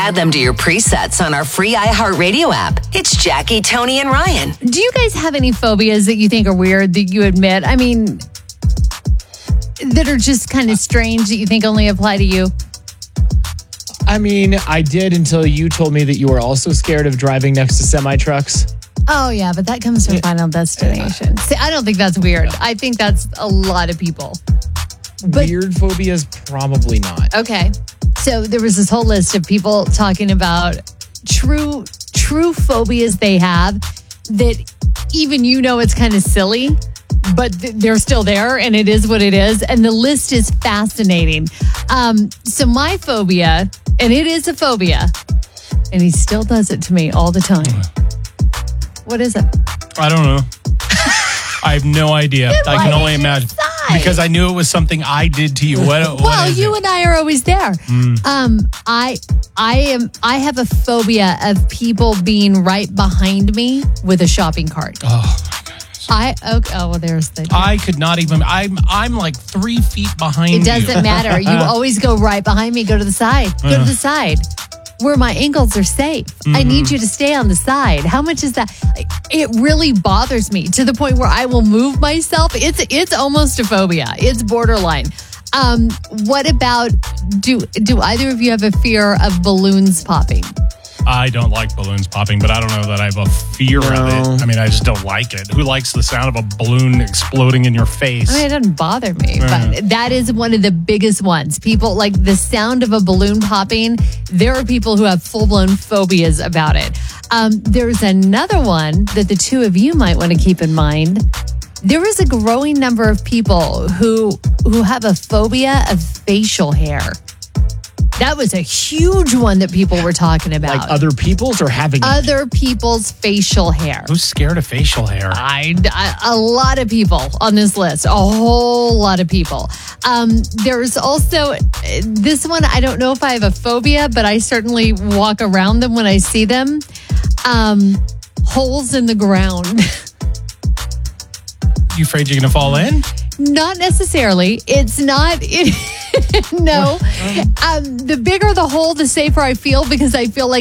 Add them to your presets on our free iHeartRadio app. It's Jackie, Tony, and Ryan. Do you guys have any phobias that you think are weird that you admit? I mean, that are just kind of strange that you think only apply to you? I mean, I did until you told me that you were also scared of driving next to semi-trucks. Oh, yeah, but that comes from Final Destination. See, I don't think that's weird. I think that's a lot of people. But, weird phobias, probably not. Okay. So there was this whole list of people talking about true phobias they have that even it's kind of silly, but they're still there and it is what it is. And the list is fascinating. So my phobia, and it is a phobia, and he still does it to me all the time. What is it? I don't know. I have no idea. I can only imagine. Because I knew it was something I did to you. What is you it? And I are always there. I have a phobia of people being right behind me with a shopping cart. Oh my goodness. There's the. I could not even. I'm like 3 feet behind you. It doesn't matter. You always go right behind me. Go to the side. Go to the side. Where my ankles are safe. I need you to stay on the side. How much is that? It really bothers me to the point where I will move myself. It's almost a phobia. It's borderline. What about, do either of you have a fear of balloons popping? I don't like balloons popping, but I don't know that I have a fear of it. I mean, I just don't like it. Who likes the sound of a balloon exploding in your face? I mean, it doesn't bother me, but that is one of the biggest ones. People like the sound of a balloon popping. There are people who have full-blown phobias about it. There's another one that the two of you might want to keep in mind. There is a growing number of people who have a phobia of facial hair. That was a huge one that people were talking about. Like other people's or having other people's facial hair. Who's scared of facial hair? A lot of people on this list. A whole lot of people. There's also this one. I don't know if I have a phobia, but I certainly walk around them when I see them. Holes in the ground. You afraid you're going to fall in? Not necessarily. It's not. No. The bigger the hole, the safer I feel because I feel like